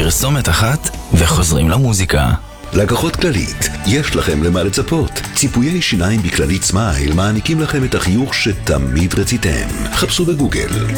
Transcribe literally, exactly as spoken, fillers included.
פרסומת אחת וחוזרים למוזיקה. לקוחות כללית, יש לכם למה לצפות. ציפויי שיניים בכללית סמייל מעניקים לכם את החיוך שתמיד רציתם. חפשו בגוגל